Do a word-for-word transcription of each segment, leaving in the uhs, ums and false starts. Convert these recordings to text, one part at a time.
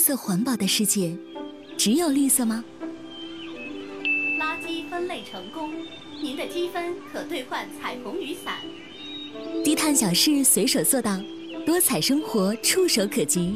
色环保的世界，只有绿色吗？ 垃圾分类成功，您的积分可兑换彩虹雨伞。 低碳小事随手做到，多彩生活触手可及。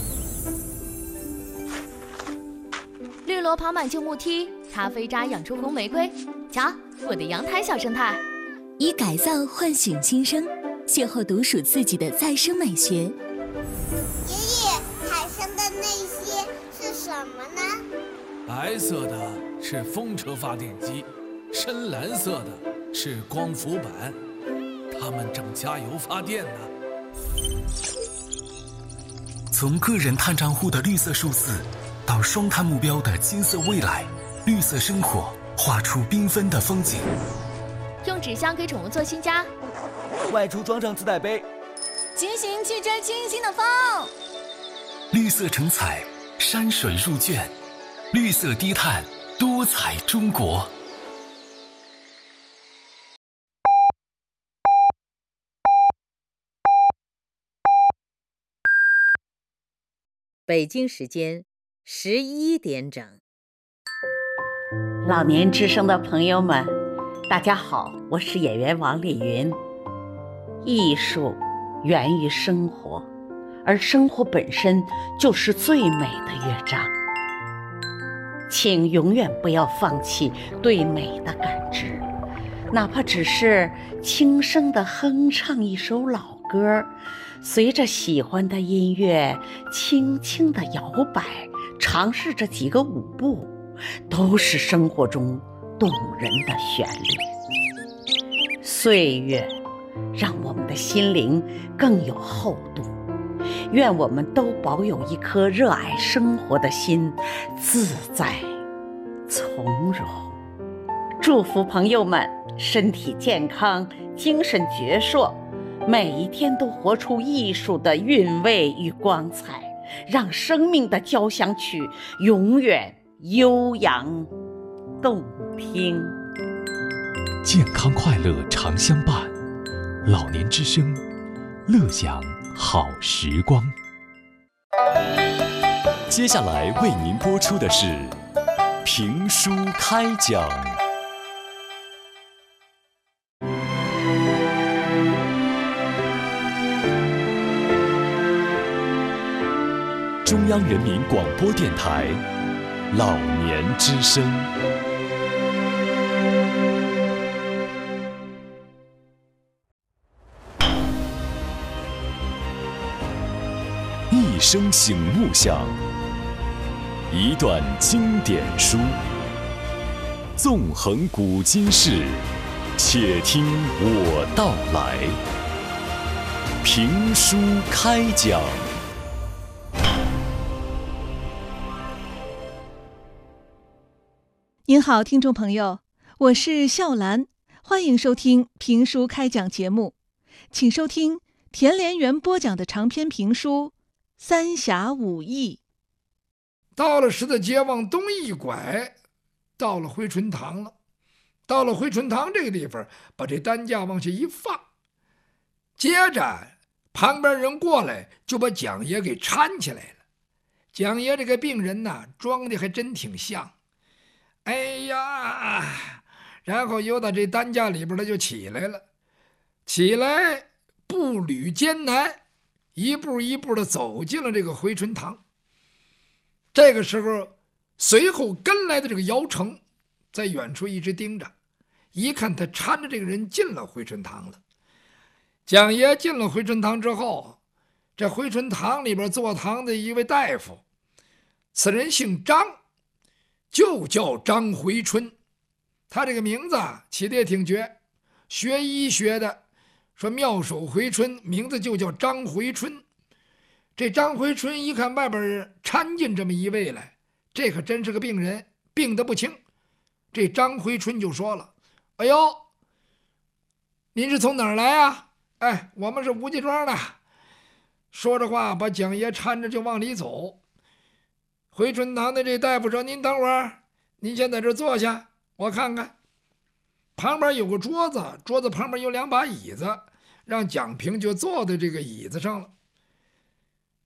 绿萝跑满旧木梯，咖啡渣养出红玫瑰。瞧，我的阳台小生态。 以改造唤醒新生，邂逅独属自己的再生美学。 爷爷，海上的那些是什么呢？ 白色的是风车发电机，深蓝色的是光伏板，它们正加油发电呢。 从个人碳账户的绿色数字，到双碳目标的金色未来，绿色生活画出缤纷的风景。 用纸箱给宠物做新家， 外出装上自带杯， 骑行去追清新的风。 绿色成彩，山水入卷，绿色低碳，多彩中国。 北京时间十一点整。 老年之声的朋友们，大家好，我是演员王丽云。艺术源于生活，而生活本身就是最美的乐章。请永远不要放弃对美的感知，哪怕只是轻声地哼唱一首老歌，随着喜欢的音乐轻轻地摇摆，尝试着几个舞步，都是生活中动人的旋律。岁月让我们的心灵更有厚度，愿我们都保有一颗热爱生活的心，自在从容。祝福朋友们身体健康，精神矍铄，每一天都活出艺术的韵味与光彩，让生命的交响曲永远悠扬动听。 健康快乐常相伴，老年之声，乐享好时光。 接下来为您播出的是评书开讲。中央人民广播电台老年之声。一声醒目响，一段经典书，纵横古今事，且听我道来。评书开讲。 您好，听众朋友，我是笑兰，欢迎收听评书开讲节目，请收听田连元播讲的长篇评书《三峡五义》。 到了十字街往东一拐，到了回春堂了。到了回春堂这个地方，把这担架往下一放，接着旁边人过来就把蒋爷给搀起来了。蒋爷这个病人呐，装的还真挺像。哎呀，然后又到这担架里边他就起来了，起来步履艰难，一步一步的走进了这个回春堂。这个时候，随后跟来的这个姚成在远处一直盯着，一看他搀着这个人进了回春堂了。蒋爷进了回春堂之后，这回春堂里边坐堂的一位大夫，此人姓张，就叫张回春。他这个名字起得也挺绝，学医学的说妙手回春，名字就叫张回春。这张回春一看外边掺进这么一位来，这可真是个病人，病得不轻。这张回春就说了：哎呦，您是从哪儿来啊？哎，我们是吴家庄的。说着话把蒋爷搀着就往里走。回春堂的这大夫说：您等会儿，您先在这坐下，我看看。旁边有个桌子，桌子旁边有两把椅子，让蒋平就坐在这个椅子上了。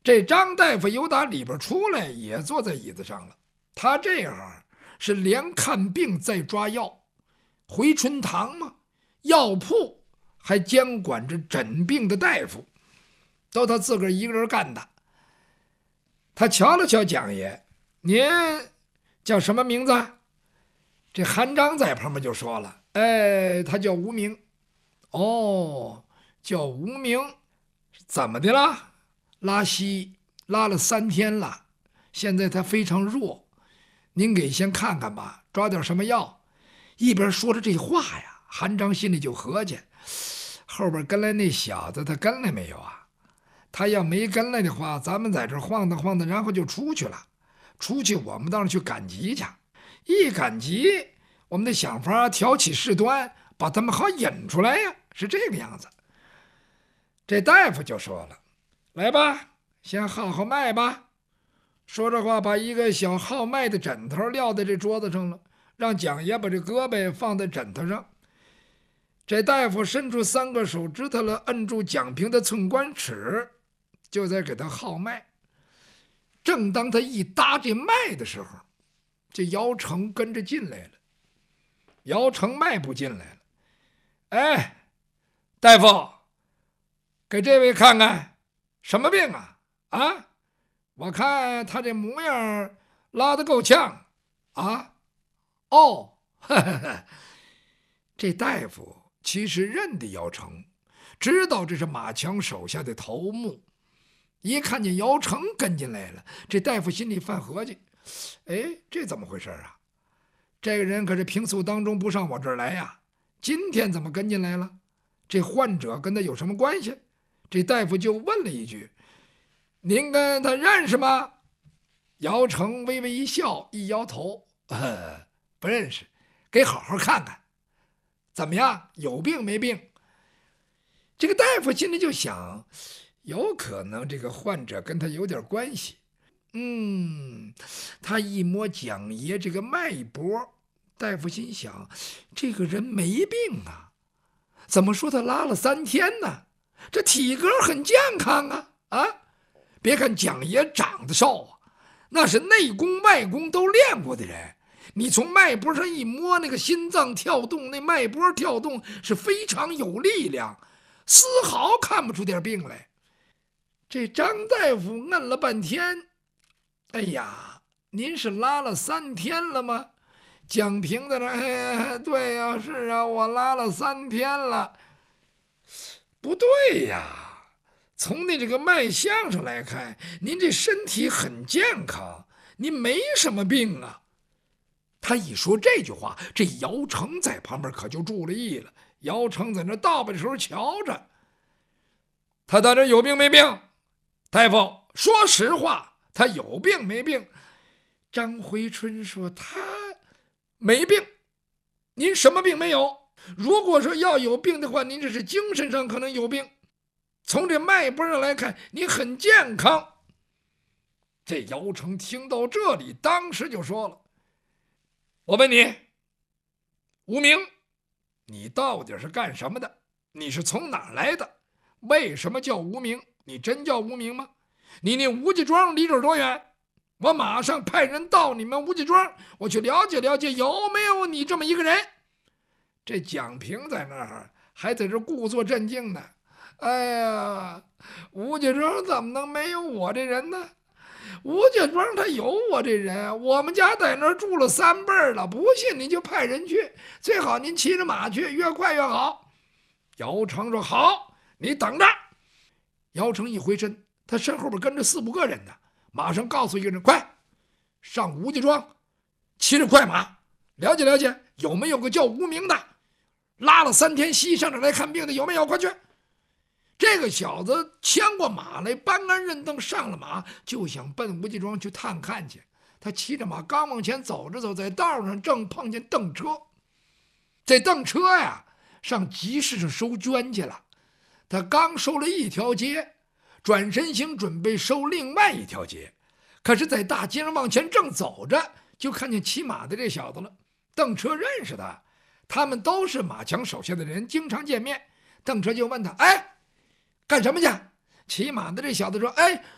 这张大夫由打里边出来，也坐在椅子上了。他这样是连看病再抓药，回春堂嘛，药铺还监管着诊病的大夫，都他自个儿一个人干的。他瞧了瞧蒋爷，您叫什么名字？这韩章在旁边就说了，哎，他叫无名。哦，叫无名，怎么的了？拉稀拉了三天了，现在他非常弱，您给先看看吧，抓点什么药。一边说着这话呀，韩章心里就合计，后边跟来那小子他跟来没有啊？他要没跟来的话，咱们在这晃荡晃荡，然后就出去了。出去我们当然去赶集去，一赶集我们得想法挑起事端，把他们好引出来呀，是这个样子。这大夫就说了，来吧，先号号脉吧。说这话，把一个小号脉的枕头撂在这桌子上了，让蒋爷把这胳膊放在枕头上。这大夫伸出三个手指头了，摁住蒋平的寸关尺，就在给他号脉。正当他一搭这脉的时候，这姚成跟着进来了。姚成迈步进来了，哎，大夫，给这位看看，什么病啊？啊，我看他这模样拉得够呛啊。哦，呵呵，这大夫其实认得姚成，知道这是马强手下的头目。一看见姚成跟进来了，这大夫心里犯合计，哎，这怎么回事啊？这个人可是平素当中不上我这儿来呀，今天怎么跟进来了？这患者跟他有什么关系？这大夫就问了一句，您跟他认识吗？姚成微微一笑，一摇头，呃，不认识，给好好看看，怎么样？有病没病？这个大夫心里就想，有可能这个患者跟他有点关系。嗯，他一摸蒋爷这个脉搏，大夫心想，这个人没病啊，怎么说他拉了三天呢？这体格很健康啊！啊，别看蒋爷长得瘦啊，那是内功外功都练过的人。你从脉搏上一摸，那个心脏跳动，那脉搏跳动是非常有力量，丝毫看不出点病来。这张大夫摁了半天，哎呀，您是拉了三天了吗？蒋平在那，哎，对呀，是啊，我拉了三天了。不对呀，从你这个脉象上来看，您这身体很健康，您没什么病啊。他一说这句话，这姚成在旁边可就注了意了。姚成在那倒背的时候瞧着，他到底有病没病？大夫，说实话，他有病没病？张回春说他没病。您什么病没有？如果说要有病的话，您这是精神上可能有病，从这脉搏上来看，你很健康。这姚成听到这里，当时就说了，我问你，无名，你到底是干什么的？你是从哪儿来的？为什么叫无名？你真叫无名吗？你那吴家庄离这儿多远？我马上派人到你们吴家庄，我去了解了解有没有你这么一个人。这蒋平在那儿还在这故作镇静呢。哎呀，吴家庄怎么能没有我这人呢？吴家庄他有我这人，我们家在那儿住了三辈了，不信你就派人去，最好您骑着马去，越快越好。姚成说好，你等着。姚成一回身，他身后边跟着四五个人呢，马上告诉一个人，快上吴家庄，骑着快马了解了解有没有个叫无名的，拉了三天稀上这来看病的有没有？快去！这个小子牵过马来，搬鞍认凳上了马，就想奔吴家庄去探看去。他骑着马刚往前走着走，在道上正碰见邓车。这邓车呀，上集市上收捐去了。他刚收了一条街，转身行准备收另外一条街，可是在大街上往前正走着，就看见骑马的这小子了。邓车认识他，他们都是马强手下的人，经常见面。邓车就问他，哎，干什么去？骑马的这小子说，哎，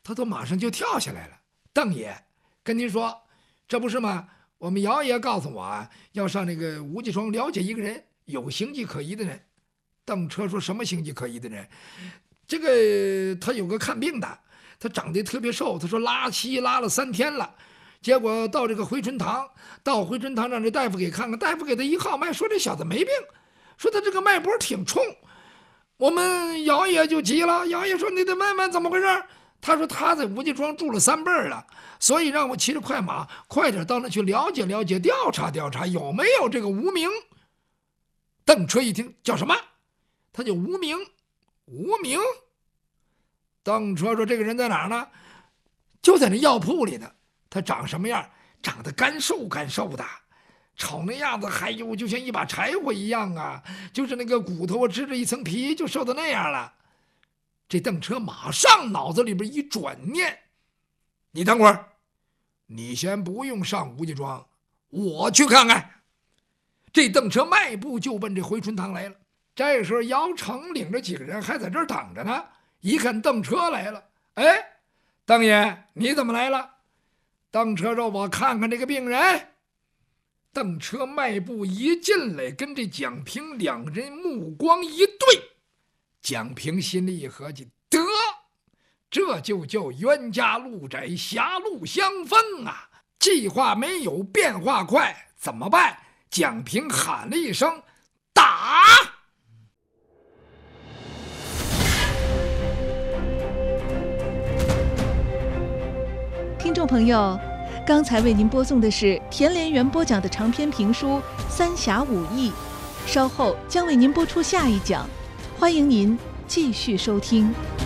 他都马上就跳下来了。邓爷，跟您说，这不是吗？我们姚爷告诉我啊，要上那个吴家庄了解一个人，有形迹可疑的人。邓车说什么形迹可疑的人？这个他有个看病的，他长得特别瘦，他说拉稀拉了三天了。结果到这个回春堂，到回春堂让这大夫给看看，大夫给他一号脉，说这小子没病，说他这个脉搏挺冲。我们姚爷就急了，姚爷说你得问问怎么回事。他说他在吴家庄住了三辈儿了，所以让我骑着快马快点到那去了解了解，调查调查有没有这个无名。邓车一听叫什么？他叫无名。无名。邓车说这个人在哪儿呢？就在那药铺里呢。他长什么样？长得干瘦干瘦的，瞅那样子还有就像一把柴火一样啊，就是那个骨头啊织着一层皮就瘦到那样了。这邓车马上脑子里边一转念，你等会儿，你先不用上吴家庄，我去看看。这邓车迈步就奔这回春堂来了。这时候姚成领着几个人还在这儿等着呢，一看邓车来了，哎，邓爷你怎么来了？邓车说我看看这个病人。邓车迈步一进来，跟这蒋平两人目光一对。蒋平心里一合计，得，这就叫冤家路窄，狭路相逢啊！计划没有变化快，怎么办？蒋平喊了一声：“打！” 听众朋友，刚才为您播送的是田连元播讲的长篇评书《三侠五义》，稍后将为您播出下一讲。欢迎您继续收听。